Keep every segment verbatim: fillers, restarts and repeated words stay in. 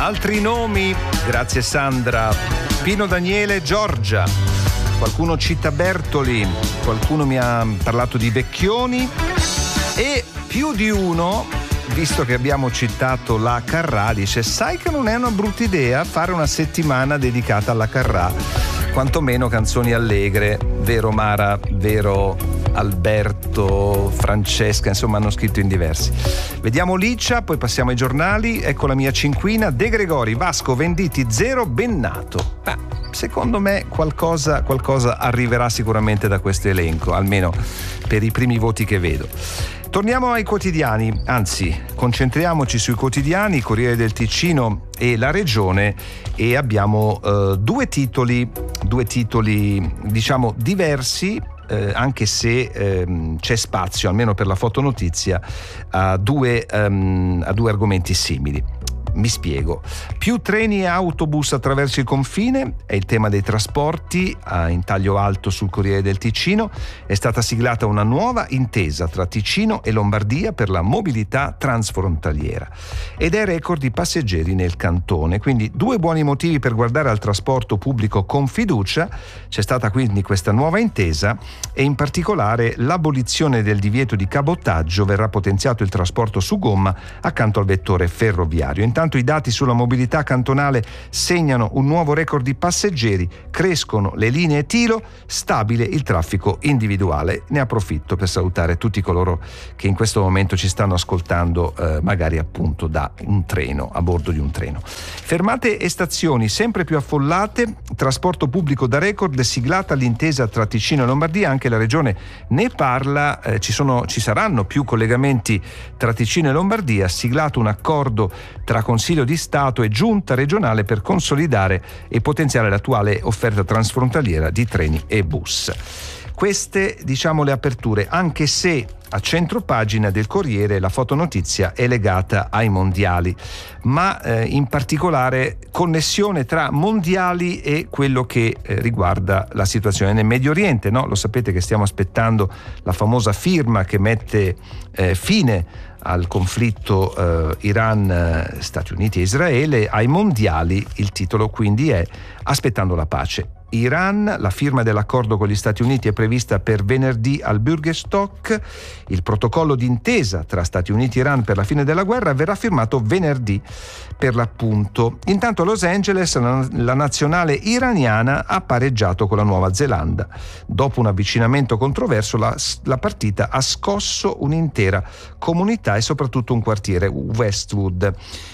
Altri nomi, grazie Sandra. Pino Daniele, Giorgia. Qualcuno cita Bertoli, qualcuno mi ha parlato di Vecchioni e più di uno, visto che abbiamo citato la Carrà, dice: sai che non è una brutta idea fare una settimana dedicata alla Carrà, quantomeno canzoni allegre, vero Mara, vero Alberto, Francesca, insomma hanno scritto in diversi. Vediamo Licia, poi passiamo ai giornali. Ecco la mia cinquina: De Gregori, Vasco, Venditti, Zero, Bennato. Beh, secondo me qualcosa, qualcosa arriverà sicuramente da questo elenco, almeno per i primi voti che vedo. Torniamo ai quotidiani, anzi concentriamoci sui quotidiani, Corriere del Ticino e La Regione, e abbiamo eh, due titoli, due titoli diciamo diversi, eh, anche se ehm, c'è spazio, almeno per la fotonotizia, a due, um, a due argomenti simili. Mi spiego. Più treni e autobus attraverso il confine è il tema dei trasporti. In taglio alto sul Corriere del Ticino è stata siglata una nuova intesa tra Ticino e Lombardia per la mobilità transfrontaliera ed è record di passeggeri nel cantone, quindi due buoni motivi per guardare al trasporto pubblico con fiducia. C'è stata quindi questa nuova intesa e in particolare l'abolizione del divieto di cabotaggio, verrà potenziato il trasporto su gomma accanto al vettore ferroviario. Intanto i dati sulla mobilità cantonale segnano un nuovo record di passeggeri, crescono le linee Tilo, stabile il traffico individuale. Ne approfitto per salutare tutti coloro che in questo momento ci stanno ascoltando, eh, magari appunto da un treno, a bordo di un treno. Fermate e stazioni sempre più affollate, trasporto pubblico da record, siglata l'intesa tra Ticino e Lombardia, anche la Regione ne parla, eh, ci sono, ci saranno più collegamenti tra Ticino e Lombardia, siglato un accordo tra Consiglio di Stato e Giunta regionale per consolidare e potenziare l'attuale offerta transfrontaliera di treni e bus. Queste, diciamo, le aperture, anche se a centropagina del Corriere la fotonotizia è legata ai mondiali, ma eh, in particolare connessione tra mondiali e quello che eh, riguarda la situazione nel Medio Oriente, no? Lo sapete che stiamo aspettando la famosa firma che mette eh, fine al conflitto eh, Iran, Stati Uniti e Israele. Ai mondiali il titolo quindi è Aspettando la pace. Iran, la firma dell'accordo con gli Stati Uniti è prevista per venerdì al Bürgerstock. Il protocollo d'intesa tra Stati Uniti e Iran per la fine della guerra verrà firmato venerdì per l'appunto. Intanto a Los Angeles la, la nazionale iraniana ha pareggiato con la Nuova Zelanda. Dopo un avvicinamento controverso la, la partita ha scosso un'intera comunità e soprattutto un quartiere, Westwood.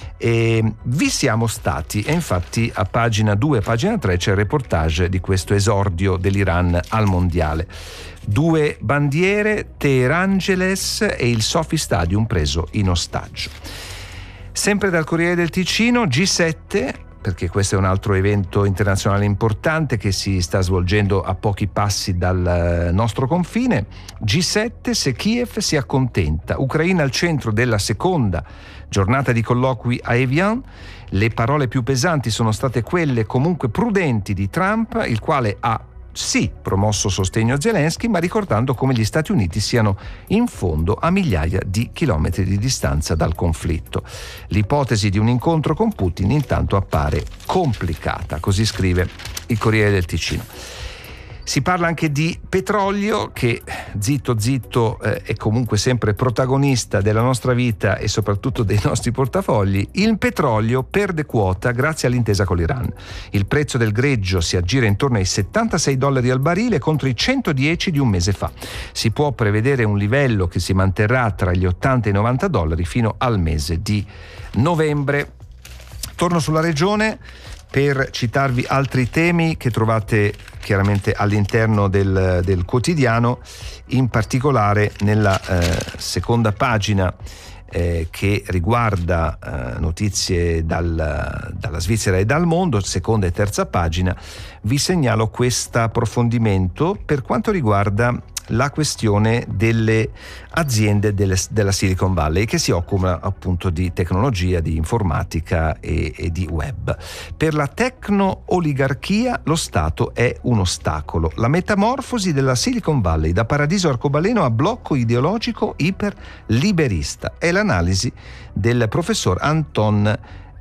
E vi siamo stati e infatti a pagina due e pagina tre c'è il reportage di questo esordio dell'Iran al mondiale. Due bandiere, Teherangeles e il Sophie Stadium preso in ostaggio. Sempre dal Corriere del Ticino, G sette, perché questo è un altro evento internazionale importante che si sta svolgendo a pochi passi dal nostro confine. G sette, se Kiev si accontenta. Ucraina al centro della seconda giornata di colloqui a Evian. Le parole più pesanti sono state quelle comunque prudenti di Trump, il quale ha sì promosso sostegno a Zelensky, ma ricordando come gli Stati Uniti siano in fondo a migliaia di chilometri di distanza dal conflitto. L'ipotesi di un incontro con Putin intanto appare complicata, così scrive il Corriere del Ticino. Si parla anche di petrolio che, zitto zitto, eh, è comunque sempre protagonista della nostra vita e soprattutto dei nostri portafogli. Il petrolio perde quota grazie all'intesa con l'Iran. Il prezzo del greggio si aggira intorno ai settantasei dollari al barile contro i centodieci di un mese fa. Si può prevedere un livello che si manterrà tra gli ottanta e i novanta dollari fino al mese di novembre. Torno sulla Regione per citarvi altri temi che trovate chiaramente all'interno del, del quotidiano, in particolare nella eh, seconda pagina eh, che riguarda eh, notizie dal, dalla Svizzera e dal mondo, seconda e terza pagina. Vi segnalo questo approfondimento per quanto riguarda la questione delle aziende delle, della Silicon Valley che si occupano appunto di tecnologia, di informatica e, e di web. Per la tecno-oligarchia lo Stato è un ostacolo. La metamorfosi della Silicon Valley da paradiso arcobaleno a blocco ideologico iperliberista è l'analisi del professor Anton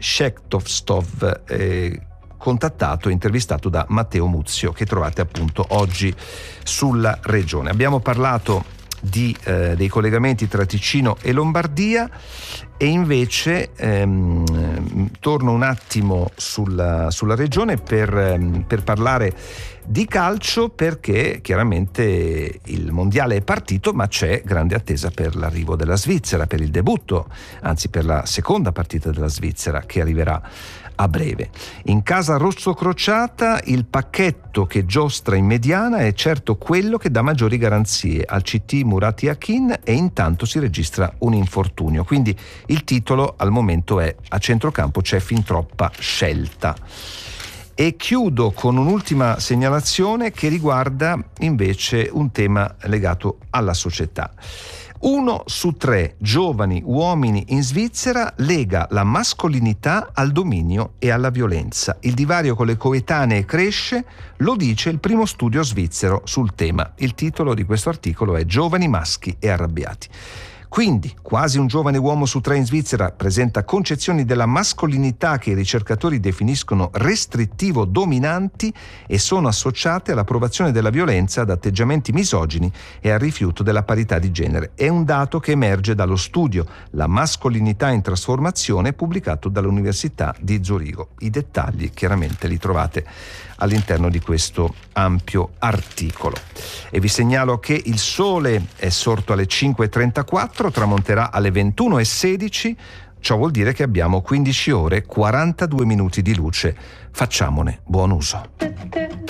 Shektovstov, eh, contattato e intervistato da Matteo Muzio, che trovate appunto oggi sulla Regione. Abbiamo parlato di, eh, dei collegamenti tra Ticino e Lombardia e invece ehm, torno un attimo sulla, sulla Regione per, ehm, per parlare di calcio, perché chiaramente il mondiale è partito, ma c'è grande attesa per l'arrivo della Svizzera, per il debutto, anzi per la seconda partita della Svizzera che arriverà a breve. In casa rossocrociata il pacchetto che giostra in mediana è certo quello che dà maggiori garanzie al C T Murat Yakin, e intanto si registra un infortunio, quindi il titolo al momento è: a centrocampo c'è fin troppa scelta. E chiudo con un'ultima segnalazione che riguarda invece un tema legato alla società. Uno su tre giovani uomini in Svizzera lega la mascolinità al dominio e alla violenza. Il divario con le coetanee cresce, lo dice il primo studio svizzero sul tema. Il titolo di questo articolo è Giovani maschi e arrabbiati. Quindi, quasi un giovane uomo su tre in Svizzera presenta concezioni della mascolinità che i ricercatori definiscono restrittivo-dominanti e sono associate all'approvazione della violenza, ad atteggiamenti misogini e al rifiuto della parità di genere. È un dato che emerge dallo studio La mascolinità in trasformazione, pubblicato dall'Università di Zurigo. I dettagli chiaramente li trovate all'interno di questo ampio articolo. E vi segnalo che il sole è sorto alle cinque e trentaquattro, tramonterà alle ventuno e sedici, ciò vuol dire che abbiamo quindici ore e quarantadue minuti di luce. Facciamone buon uso.